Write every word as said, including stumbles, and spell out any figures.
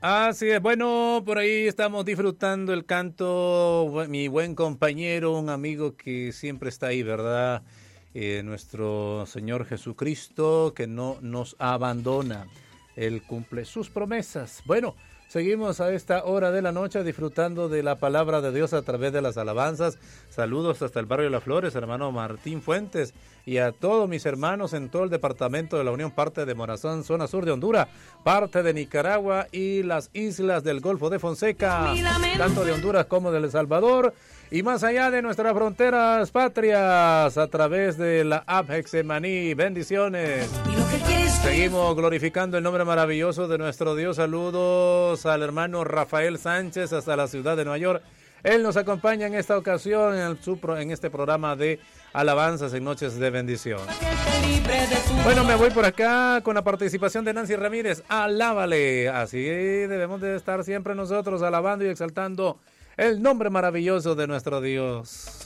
Así es, bueno, por ahí estamos disfrutando el canto, mi buen compañero, un amigo que siempre está ahí, ¿verdad? Eh, nuestro Señor Jesucristo, que no nos abandona, Él cumple sus promesas. Bueno, seguimos a esta hora de la noche disfrutando de la palabra de Dios a través de las alabanzas. Saludos hasta el barrio Las Flores, hermano Martín Fuentes, y a todos mis hermanos en todo el departamento de la Unión, parte de Morazán, zona sur de Honduras, parte de Nicaragua y las islas del Golfo de Fonseca, tanto de Honduras como de El Salvador, y más allá de nuestras fronteras patrias, a través de la app Hexemaní. Bendiciones. Seguimos glorificando el nombre maravilloso de nuestro Dios. Saludos al hermano Rafael Sánchez hasta la ciudad de Nueva York. Él nos acompaña en esta ocasión en, el, en este programa de alabanzas en Noches de Bendición. Bueno, me voy por acá con la participación de Nancy Ramírez. Alábale. Así debemos de estar siempre nosotros alabando y exaltando el nombre maravilloso de nuestro Dios.